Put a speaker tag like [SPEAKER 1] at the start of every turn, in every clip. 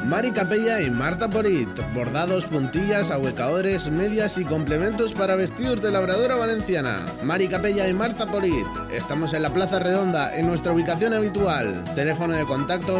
[SPEAKER 1] Mari Capella y Marta Porit. Bordados, puntillas, ahuecadores, medias y complementos para vestidos de labradora valenciana. Mari Capella y Marta Porit. Estamos en la Plaza Redonda, en nuestra ubicación habitual. Teléfono de contacto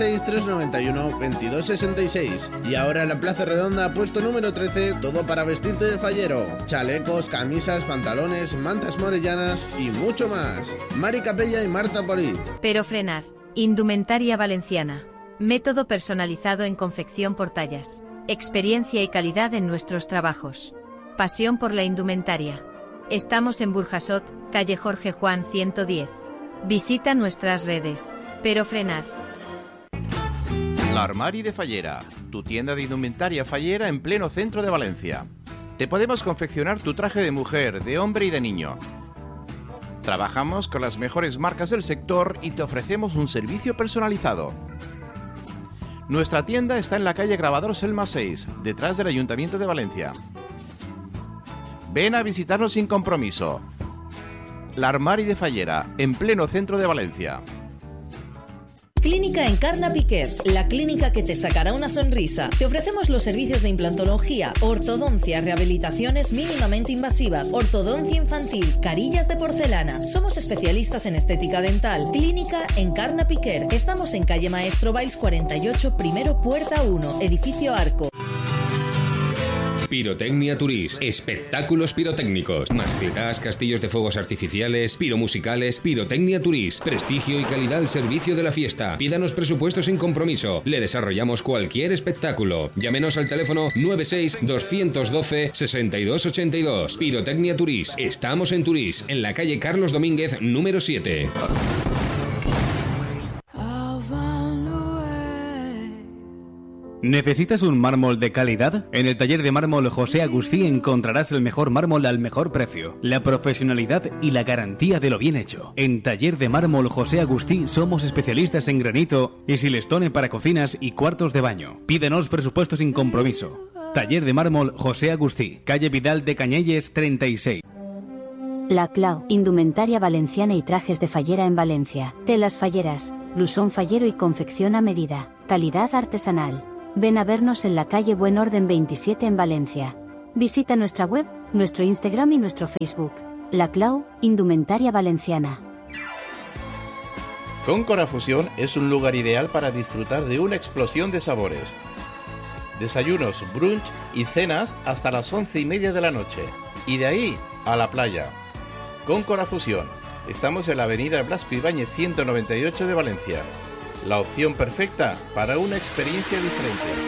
[SPEAKER 1] 96391-2266. Y ahora en la Plaza Redonda, puesto número 13, todo para vestirte de fallero. Chalecos, camisas, pantalones, mantas morellanas y mucho más. Mari Capella y Marta Porit.
[SPEAKER 2] Pero frenar. Indumentaria valenciana. Método personalizado en confección por tallas. Experiencia y calidad en nuestros trabajos. Pasión por la indumentaria. Estamos en Burjasot, calle Jorge Juan 110. Visita nuestras redes. Pero frenar.
[SPEAKER 3] La Armari de Fallera, tu tienda de indumentaria fallera en pleno centro de Valencia. Te podemos confeccionar tu traje de mujer, de hombre y de niño. Trabajamos con las mejores marcas del sector y te ofrecemos un servicio personalizado. Nuestra tienda está en la calle Grabador Selma 6, detrás del Ayuntamiento de Valencia. Ven a visitarnos sin compromiso. La Armari de Fallera, en pleno centro de Valencia.
[SPEAKER 4] Clínica Encarna Piquer, la clínica que te sacará una sonrisa. Te ofrecemos los servicios de implantología, ortodoncia, rehabilitaciones mínimamente invasivas, ortodoncia infantil, carillas de porcelana. Somos especialistas en estética dental. Clínica Encarna Piquer. Estamos en calle Maestro Valls 48, primero puerta 1, edificio Arco.
[SPEAKER 5] Pirotecnia Turís, espectáculos pirotécnicos, mascletas, castillos de fuegos artificiales, piromusicales. Pirotecnia Turís, prestigio y calidad al servicio de la fiesta. Pídanos presupuestos sin compromiso, le desarrollamos cualquier espectáculo. Llámenos al teléfono 96 212 6282. Pirotecnia Turís, estamos en Turís, en la calle Carlos Domínguez número 7.
[SPEAKER 6] ¿Necesitas un mármol de calidad? En el taller de mármol José Agustí encontrarás el mejor mármol al mejor precio, la profesionalidad y la garantía de lo bien hecho. En taller de mármol José Agustí somos especialistas en granito y silestone para cocinas y cuartos de baño. Pídenos presupuesto sin compromiso. Taller de mármol José Agustí, calle Vidal de Cañelles 36.
[SPEAKER 7] La Clau, indumentaria valenciana y trajes de fallera en Valencia. Telas falleras, blusón fallero y confección a medida. Calidad artesanal. Ven a vernos en la calle Buen Orden 27 en Valencia. Visita nuestra web, nuestro Instagram y nuestro Facebook. La Clau, indumentaria valenciana.
[SPEAKER 3] Cóncora Fusión es un lugar ideal para disfrutar de una explosión de sabores. Desayunos, brunch y cenas hasta las 11:30 de la noche. Y de ahí a la playa. Cóncora Fusión. Estamos en la avenida Blasco Ibáñez 198 de Valencia. La opción perfecta para una experiencia diferente.